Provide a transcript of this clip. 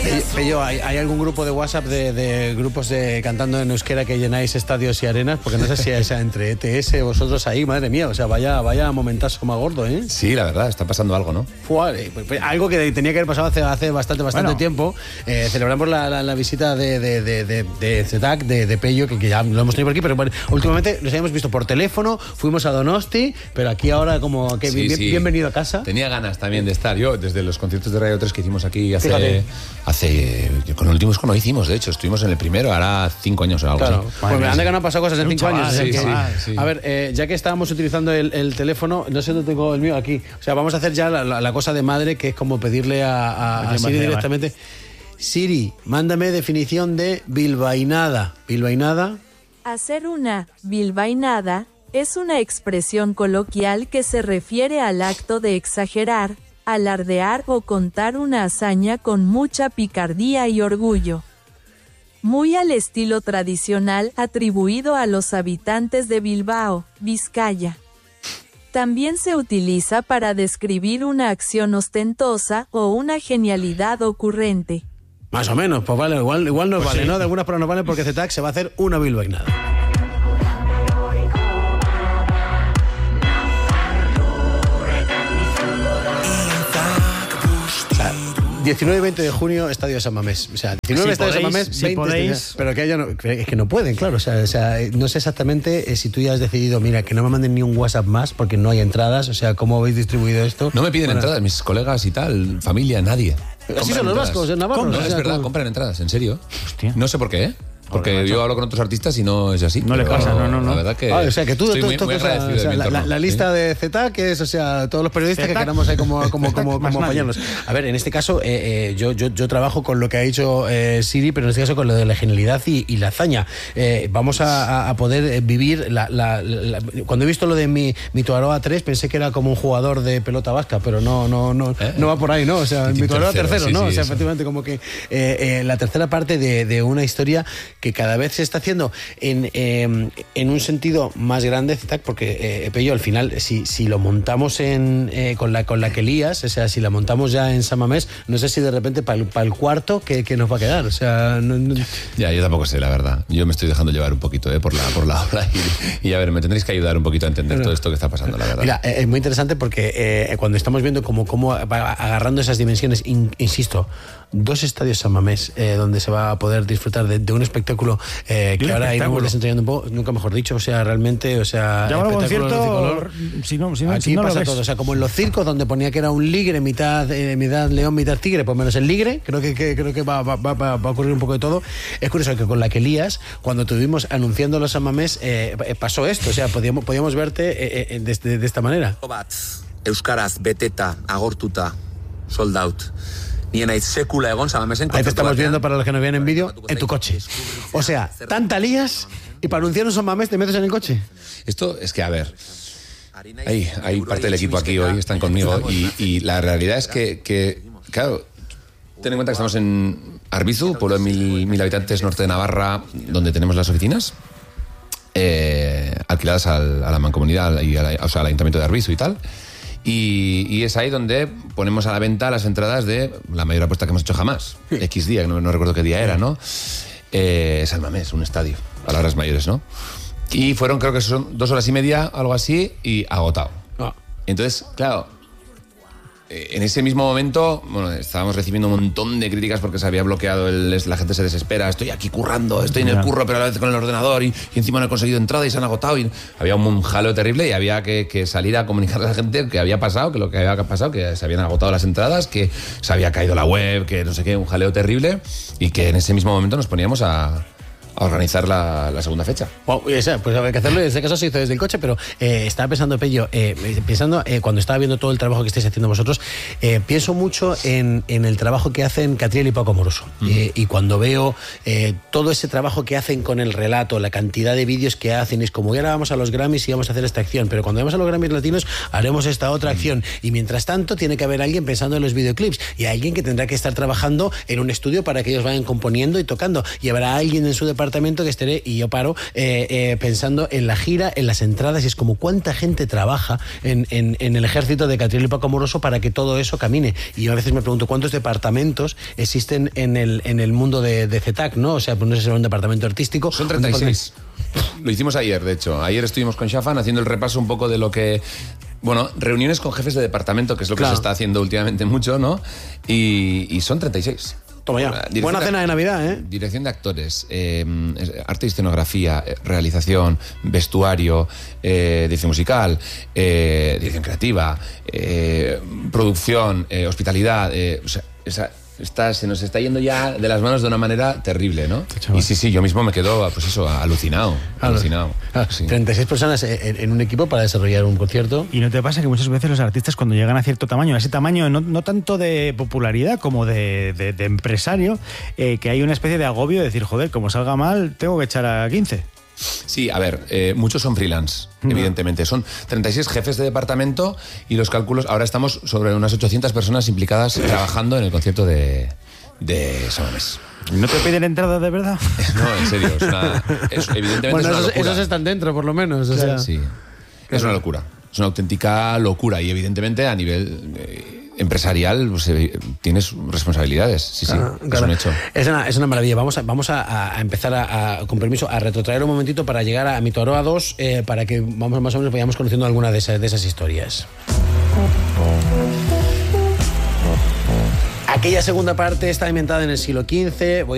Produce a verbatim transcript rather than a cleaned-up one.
Pello, ¿hay, ¿hay algún grupo de WhatsApp de, de grupos de cantando en euskera que llenáis estadios y arenas? Porque no sé si es entre E T S vosotros ahí, madre mía, o sea, vaya, vaya momentazo más gordo, ¿eh? Sí, la verdad, está pasando algo, ¿no? Fua, pues, pues, algo que tenía que haber pasado hace, hace bastante, bastante bueno. tiempo. Eh, celebramos la, la, la visita de, de, de, de, de Z T A C, de, de Pello, que, que ya lo hemos tenido por aquí, pero bueno, últimamente nos habíamos visto por teléfono, fuimos a Donosti, pero aquí ahora como que sí, bien, sí. bienvenido a casa. Tenía ganas también de estar. Yo, desde los conciertos de Radio tres que hicimos aquí hace... Fíjate. hace con el último disco no hicimos, de hecho, estuvimos en el primero, ahora cinco años o algo claro. así. Pues me anda que no han pasado cosas en cinco años. Sí, que, sí, sí. A ver, eh, ya que estábamos utilizando el, el teléfono, no sé dónde tengo el mío aquí. O sea, vamos a hacer ya la, la, la cosa de madre, que es como pedirle a, a, a Siri directamente. Siri, mándame definición de bilbainada. Bilbainada. Hacer una bilbainada es una expresión coloquial que se refiere al acto de exagerar, alardear o contar una hazaña con mucha picardía y orgullo. Muy al estilo tradicional atribuido a los habitantes de Bilbao, Vizcaya. También se utiliza para describir una acción ostentosa o una genialidad ocurrente. Más o menos, pues vale, igual, igual nos pues vale, sí. ¿no? De algunas pruebas nos vale porque Z T A C se va a hacer una bilbainada. diecinueve y veinte de junio, Estadio San Mamés. O sea, diecinueve si Estadio podéis, San Mamés, si veinte. Podéis. Pero que haya no, es que no pueden, claro. O sea, o sea, no sé exactamente eh, si tú ya has decidido, mira, que no me manden ni un WhatsApp más porque no hay entradas. O sea, ¿cómo habéis distribuido esto? No me piden bueno. entradas, mis colegas y tal, familia, nadie. Pero así son los vascos, en Navarra. No, o sea, es verdad, como... compran entradas, en serio. Hostia. No sé por qué, ¿eh? Porque Joder, yo hablo con otros artistas y no es así. No le pasa, no, no, no. La verdad que. Ah, o sea, que tú, estoy tú, muy, tú, muy o sea, o sea, la, la, la lista ¿sí? de Z T A C, que es, o sea, todos los periodistas Z T A C. Que queramos ahí como, como, como, como apañarnos. A ver, en este caso, eh, eh, yo, yo, yo trabajo con lo que ha dicho eh, Siri, pero en este caso con lo de la genialidad y, y la hazaña. Eh, vamos a, a poder vivir. La, la, la, cuando he visto lo de mi, mi Tuaroa tres, pensé que era como un jugador de pelota vasca, pero no, no, no, ¿Eh? no va por ahí, ¿no? O sea, mi Tuaroa tercero, tercero sí, ¿no? Sí, o sea, eso. Efectivamente, como que eh, eh, la tercera parte de, de una historia que cada vez se está haciendo en En, eh, en un sentido más grande, Z T A C, porque eh, Pello, al final, si, si lo montamos en, eh, con, la, con la que lías, o sea, si la montamos ya en San Mamés, no sé si de repente para el, pa el cuarto, ¿qué, ¿qué nos va a quedar? O sea, no, no... Ya, yo tampoco sé, la verdad. Yo me estoy dejando llevar un poquito eh, por, la, por la obra y, y a ver, me tendréis que ayudar un poquito a entender Pero, todo esto que está pasando, la verdad. Mira, eh, es muy interesante porque eh, cuando estamos viendo cómo, cómo va agarrando esas dimensiones, in, insisto, dos estadios San Mamés eh, donde se va a poder disfrutar de, de un espectáculo eh, que ahora iremos desentrañando un poco, nunca mejor dicho, o sea, realmente, o sea, espectáculo de color, si no, si no, aquí si no pasa lo todo, o sea, como en los circos donde ponía que era un ligre, mitad, eh, mitad león, mitad tigre, pues menos el ligre, creo que, que creo que va, va, va, va a ocurrir un poco de todo. Es curioso que con la que lías, cuando tuvimos anunciando los San Mamés, eh, pasó esto, o sea, podíamos, podíamos verte eh, de, de, de esta manera. Euskaraz, beteta, agortuta, sold out. Ahí te estamos viendo, para los que nos vean en vídeo, en tu coche. O sea, tanta lías y para anunciar un San Mamés te metes en el coche. Esto es que, a ver, hay, hay parte del equipo aquí hoy, están conmigo, y, y la realidad es que, que, claro, ten en cuenta que estamos en Arbizu, pueblo de mil, mil habitantes, norte de Navarra, donde tenemos las oficinas, eh, alquiladas al, a la mancomunidad, y a la, o sea, al ayuntamiento de Arbizu y tal. Y, y es ahí donde ponemos a la venta las entradas de la mayor apuesta que hemos hecho jamás. Sí. X día, no, no recuerdo qué día era, ¿no? Eh, San Mamés, un estadio, palabras mayores, ¿no? Y fueron, creo que son dos horas y media, algo así, y agotado. Ah. Entonces, claro, en ese mismo momento, bueno, estábamos recibiendo un montón de críticas porque se había bloqueado, el, la gente se desespera, estoy aquí currando, estoy en el curro, pero a la vez con el ordenador, y, y encima no he conseguido entrada y se han agotado, y había un jaleo terrible y había que, que salir a comunicarle a la gente que había pasado, que lo que había pasado, que se habían agotado las entradas, que se había caído la web, que no sé qué, un jaleo terrible, y que en ese mismo momento nos poníamos a... a organizar la, la segunda fecha. Wow, pues había que hacerlo, en este caso se hizo desde el coche, pero eh, estaba pensando, Pello, eh, pensando eh, cuando estaba viendo todo el trabajo que estáis haciendo vosotros, eh, pienso mucho en, en el trabajo que hacen Catriel y Paco Amoroso. Uh-huh. eh, y cuando veo eh, todo ese trabajo que hacen con el relato, la cantidad de vídeos que hacen, es como, ya ahora vamos a los Grammys y vamos a hacer esta acción, pero cuando vamos a los Grammys latinos haremos esta otra uh-huh. acción, y mientras tanto tiene que haber alguien pensando en los videoclips, y alguien que tendrá que estar trabajando en un estudio para que ellos vayan componiendo y tocando, y habrá alguien en su departamento departamento que estaré, y yo paro eh, eh, pensando en la gira, en las entradas, y es como cuánta gente trabaja en, en, en el ejército de Catriel y Paco Amoroso para que todo eso camine. Y yo a veces me pregunto cuántos departamentos existen en el, en el mundo de, de C E T A C, ¿no? O sea, pues no sé si es un departamento artístico. Son treinta y seis. Lo hicimos ayer, de hecho. Ayer estuvimos con Shafan haciendo el repaso un poco de lo que... Bueno, reuniones con jefes de departamento, que es lo que claro. se está haciendo últimamente mucho, ¿no? Y, y son treinta y seis. Toma ya. Dirección Buena cena de Navidad, ¿eh? Dirección de actores, eh, arte y escenografía, eh, realización, vestuario, eh, dirección musical, eh, dirección creativa, eh, producción, eh, hospitalidad, eh, o sea, esa... Está, se nos está yendo ya de las manos de una manera terrible, ¿no? Y sí, sí, yo mismo me quedo, pues eso, alucinado. Alucinado. Claro, sí. treinta y seis personas en, en un equipo para desarrollar un concierto. ¿Y no te pasa que muchas veces los artistas cuando llegan a cierto tamaño, a ese tamaño no, no tanto de popularidad como de, de, de empresario, eh, que hay una especie de agobio de decir, joder, como salga mal, tengo que echar a quince? Sí, a ver, eh, muchos son freelance, no. evidentemente. Son treinta y seis jefes de departamento y los cálculos, ahora estamos sobre unas ochocientas personas implicadas trabajando en el concierto de, de San Mamés. ¿No te piden entrada de verdad? No, en serio, es una, es, evidentemente bueno, es una esos, locura. esos están dentro, por lo menos. O sea. Sí, es una locura. Es una auténtica locura y evidentemente a nivel... Eh, empresarial, pues, eh, tienes responsabilidades. Sí, sí, ah, es claro. un hecho. Es una, es una maravilla. Vamos a, vamos a, a empezar a, a, con permiso, a retrotraer un momentito para llegar a Mito Aroa dos, eh, para que vamos, más o menos vayamos conociendo alguna de esas, de esas historias. Aquella segunda parte está inventada en el siglo quince. Voy